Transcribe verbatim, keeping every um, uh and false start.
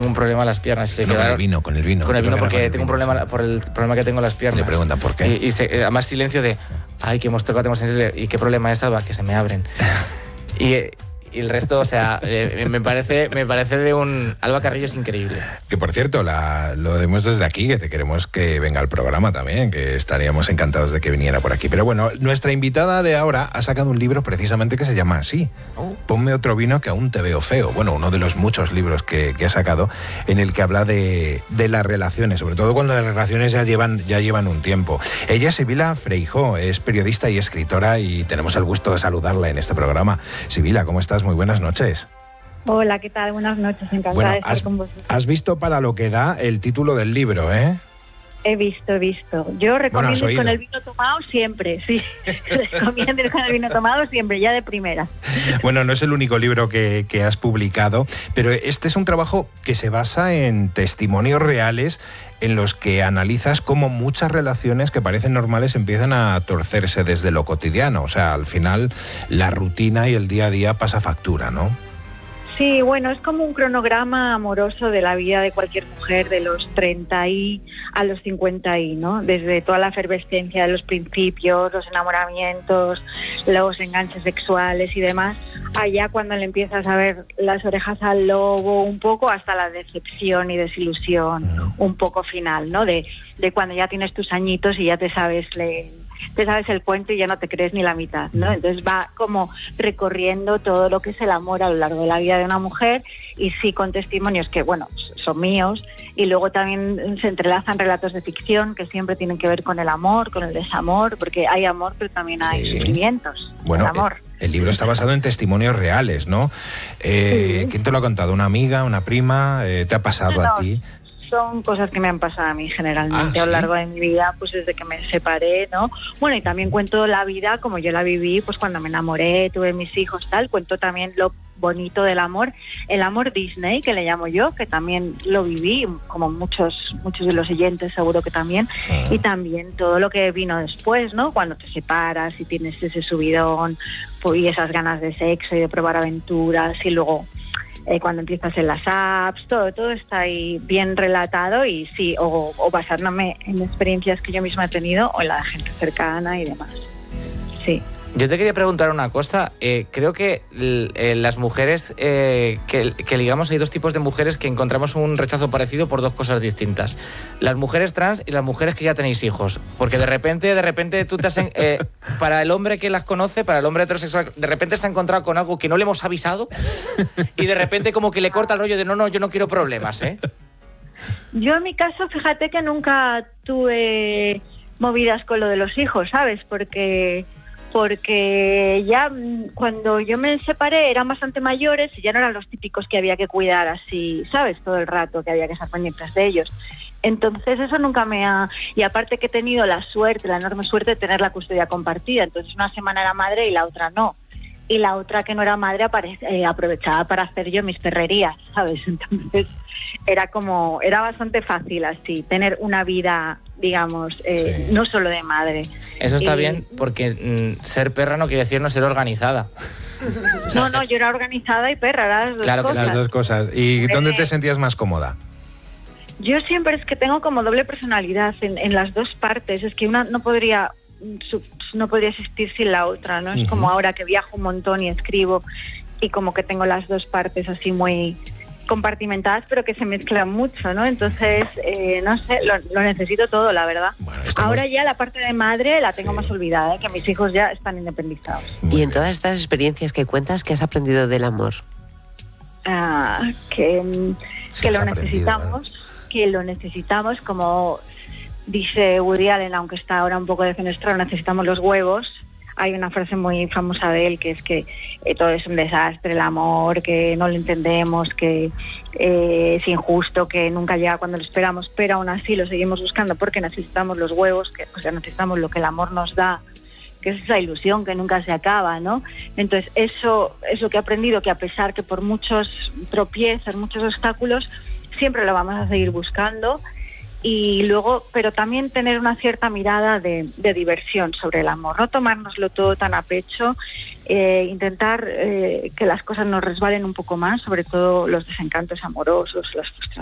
un problema en las piernas. Y se no, quedaron, con el vino, con el vino. Con el vino, porque con el tengo vino, un problema sí. por el problema que tengo en las piernas. Le preguntan por qué. Y, y se, además silencio de, ay, que hemos tocado, tenemos silencio. ¿Y qué problema es, Alba? Que se me abren. y... Y el resto, o sea, eh, me parece me parece de un... Alba Carrillo es increíble. Que por cierto, la, lo vemos desde aquí, que te queremos que venga al programa también, que estaríamos encantados de que viniera por aquí. Pero bueno, nuestra invitada de ahora ha sacado un libro precisamente que se llama así. Oh. Ponme otro vino que aún te veo feo. Bueno, uno de los muchos libros que, que ha sacado en el que habla de, de las relaciones, sobre todo cuando las relaciones ya llevan, ya llevan un tiempo. Ella es Sibila Freijóo, es periodista y escritora y tenemos el gusto de saludarla en este programa. Sibila, ¿cómo estás? Muy buenas noches. Hola, ¿qué tal? Buenas noches, encantada bueno, de estar has, con vosotros. Has visto para lo que da el título del libro, ¿eh? He visto, he visto. Yo recomiendo bueno, ir con el vino tomado siempre, sí. Recomiendo ir con el vino tomado siempre, ya de primera. Bueno, no es el único libro que, que has publicado, pero este es un trabajo que se basa en testimonios reales en los que analizas cómo muchas relaciones que parecen normales empiezan a torcerse desde lo cotidiano. O sea, al final la rutina y el día a día pasa factura, ¿no? Sí, bueno, es como un cronograma amoroso de la vida de cualquier mujer de los treinta y a los cincuenta y, ¿no? Desde toda la efervescencia de los principios, los enamoramientos, los enganches sexuales y demás, allá cuando le empiezas a ver las orejas al lobo un poco, hasta la decepción y desilusión un poco final, ¿no? De, de cuando ya tienes tus añitos y ya te sabes leer. Te sabes el cuento y ya no te crees ni la mitad, ¿no? Entonces va como recorriendo todo lo que es el amor a lo largo de la vida de una mujer y sí con testimonios que, bueno, son míos y luego también se entrelazan relatos de ficción que siempre tienen que ver con el amor, con el desamor, porque hay amor pero también hay sí. sufrimientos. Bueno, el amor. El, el libro está basado en testimonios reales, ¿no? Eh, sí. ¿Quién te lo ha contado? ¿Una amiga, una prima? Eh, ¿Te ha pasado no, a ti? Son cosas que me han pasado a mí generalmente ah, ¿sí? a lo largo de mi vida, pues desde que me separé, ¿no? Bueno, y también cuento la vida como yo la viví, pues cuando me enamoré, tuve mis hijos, tal. Cuento también lo bonito del amor, el amor Disney, que le llamo yo, que también lo viví, como muchos muchos de los oyentes seguro que también, ah. y también todo lo que vino después, ¿no? Cuando te separas y tienes ese subidón, pues, y esas ganas de sexo y de probar aventuras, y luego... Eh, cuando empiezas en las apps, todo todo está ahí bien relatado y sí, o, o basándome en experiencias que yo misma he tenido o en la de gente cercana y demás. Sí. Yo te quería preguntar una cosa. Eh, creo que eh, las mujeres, eh, que, que digamos hay dos tipos de mujeres que encontramos un rechazo parecido por dos cosas distintas. Las mujeres trans y las mujeres que ya tenéis hijos. Porque de repente, de repente tú te has... Eh, para el hombre que las conoce, para el hombre heterosexual, de repente se ha encontrado con algo que no le hemos avisado y de repente como que le corta el rollo de no, no, yo no quiero problemas, ¿eh? Yo en mi caso, fíjate que nunca tuve movidas con lo de los hijos, ¿sabes? Porque... porque ya cuando yo me separé eran bastante mayores y ya no eran los típicos que había que cuidar así, ¿sabes? Todo el rato, que había que estar pendientes de ellos. Entonces eso nunca me ha... Y aparte que he tenido la suerte, la enorme suerte de tener la custodia compartida. Entonces una semana era madre y la otra no. Y la otra que no era madre apare- eh, aprovechaba para hacer yo mis perrerías, ¿sabes? Entonces era como... Era bastante fácil así, tener una vida... digamos, eh, sí. no solo de madre. Eso está y, bien, porque mm, ser perra no quiere decir no ser organizada. O sea, no, no, ser... yo era organizada y perra, era las dos claro cosas. Claro, las dos cosas. ¿Y Pero, dónde te sentías más cómoda? Yo siempre es que tengo como doble personalidad en, en las dos partes. Es que una no podría no podría existir sin la otra, ¿no? Es uh-huh. como ahora que viajo un montón y escribo y como que tengo las dos partes así muy... compartimentadas, pero que se mezclan mucho, ¿no? Entonces, eh, no sé, lo, lo necesito todo, la verdad. Bueno, ahora ya la parte de madre la tengo sí. más olvidada, ¿eh? Que mis hijos ya están independizados. Muy y en bien. Todas estas experiencias que cuentas, ¿qué has aprendido del amor? Ah, que sí, que lo necesitamos, ¿eh? que lo necesitamos, como dice Woody Allen, aunque está ahora un poco defenestrado, necesitamos los huevos. Hay una frase muy famosa de él que es que eh, todo es un desastre, el amor, que no lo entendemos, que eh, es injusto, que nunca llega cuando lo esperamos, pero aún así lo seguimos buscando porque necesitamos los huevos, que, o sea, necesitamos lo que el amor nos da, que es esa ilusión que nunca se acaba, ¿no? Entonces eso es lo que he aprendido, que a pesar que por muchos tropiezos, muchos obstáculos, siempre lo vamos a seguir buscando. y luego, pero también tener una cierta mirada de, de diversión sobre el amor, no tomárnoslo todo tan a pecho, eh, intentar eh, que las cosas nos resbalen un poco más, sobre todo los desencantos amorosos, las frustraciones.